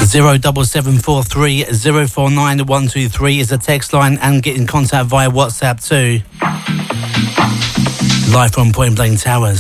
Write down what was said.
07743 049 123 is the text line, and get in contact via WhatsApp too. Live from Point Blank Towers.